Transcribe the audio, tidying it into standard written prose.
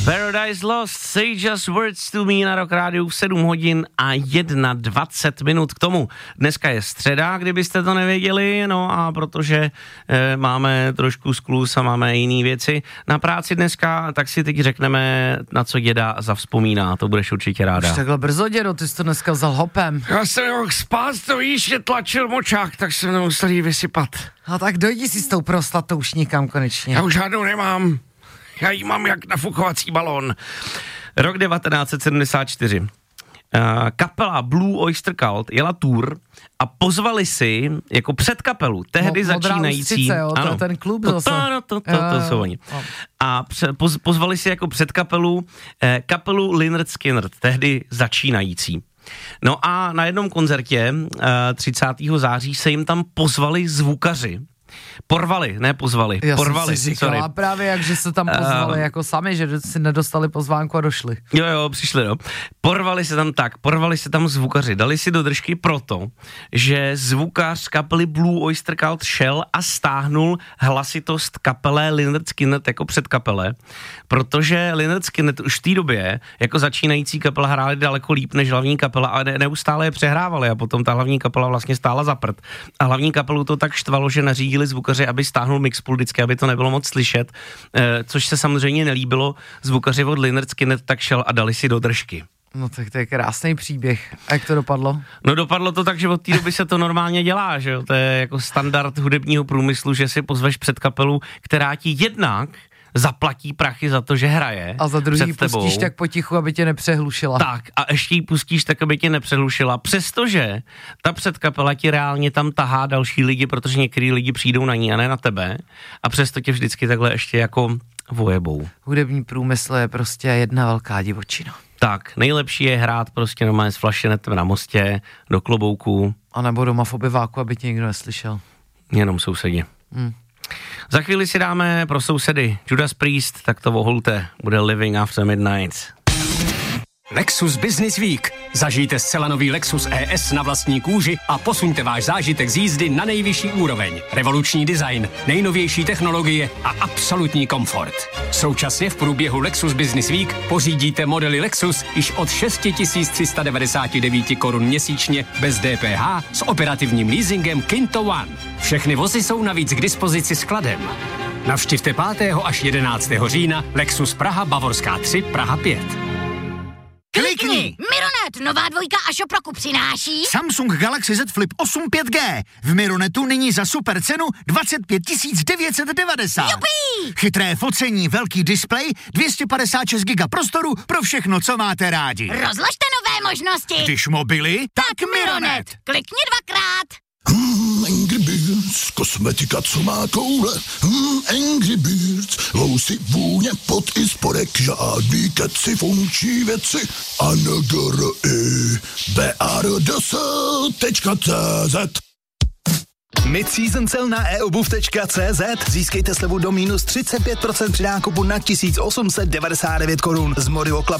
Paradise Lost, Say Just Words to Me na Rock Rádiu v 7 hodin a 21 minut k tomu. Dneska je středa, kdybyste to nevěděli, no a protože máme trošku skluz a máme jiný věci na práci dneska, tak si teď řekneme, na co děda zavzpomíná, to budeš určitě ráda. Už takhle brzo, dědo, ty jsi to dneska vzal hopem. Já jsem nemohl spát, to víš, že tlačil močák, tak jsem nemusel jí vysypat. A tak dojdi si s tou prostatou už někam konečně. Já už žádnou nemám. Já ji mám jak nafukovací balón. Rok 1974. Kapela Blue Oyster Cult jela tour a pozvali si jako předkapelu, tehdy začínající. Ústřice, jo, ano, ten klub zase. To jsou oni. A pozvali si jako předkapelu kapelu Lynyrd Skynyrd, tehdy začínající. No a na jednom koncertě 30. září se jim tam pozvali zvukaři. Porvali. Já Porvali, jsem si říkala právě, jak že se tam pozvali jako sami, že si nedostali pozvánku a došli. Jo, přišli, no. Porvali se tam zvukaři, dali si do držky proto, že zvukař kapely Blue Oyster Cult šel a stáhnul hlasitost kapele Lynyrd Skynyrd jako předkapele, protože Lynyrd Skynyrd už v té době jako začínající kapela hráli daleko líp než hlavní kapela a neustále je přehrávali a potom ta hlavní kapela vlastně stála za prd. A hlavní kapelu to tak štvalo, že nařídili zvukaři, aby stáhnul mixpult vždycky, aby to nebylo moc slyšet, což se samozřejmě nelíbilo. Zvukaři od Lynyrd Skynyrd tak šel a dali si do držky. No tak to je krásný příběh. A jak to dopadlo? No dopadlo to tak, že od té doby se to normálně dělá, že jo? To je jako standard hudebního průmyslu, že si pozveš před kapelu, která ti jednak zaplatí prachy za to, že hraje. A za druhý pustíš tak potichu, aby tě nepřehlušila. Tak a ještě ji pustíš tak, aby tě nepřehlušila, přestože ta předkapela ti reálně tam tahá další lidi, protože některý lidi přijdou na ní a ne na tebe a přesto tě vždycky takhle ještě jako vojebou. Hudební průmysl je prostě jedna velká divočina. Tak, nejlepší je hrát prostě normálně s flašenetem na mostě, do klobouku. A nebo doma v obyváku, aby tě nikdo neslyšel. Jenom sousedi. Za chvíli si dáme pro sousedy Judas Priest, tak to vohulte, bude Living After Midnight. Lexus Business Week. Zažijte zcela nový Lexus ES na vlastní kůži a posuňte váš zážitek z jízdy na nejvyšší úroveň. Revoluční design, nejnovější technologie a absolutní komfort. Současně v průběhu Lexus Business Week pořídíte modely Lexus již od 6 399 korun měsíčně bez DPH s operativním leasingem Kinto One. Všechny vozy jsou navíc k dispozici skladem. Navštivte 5. až 11. října Lexus Praha Bavorská 3 Praha 5. Klikni! Mironet, nová dvojka a šoproku přináší Samsung Galaxy Z Flip 8 5G. V Mironetu nyní za super cenu 25 990. Jupí! Chytré focení, velký displej, 256 GB prostoru pro všechno, co máte rádi. Rozložte nové možnosti. Když mobily, tak Mironet. Klikni dvakrát. Angry Birds, kosmetika, co má koule. Angry Birds, housy, vůně, pot i spodek, žádný keci, funkční věci. BARDS.cz Mid-season sale na eobuv.cz. Získejte slevu do minus 35% při nákupu na 1899 korun z Morio Club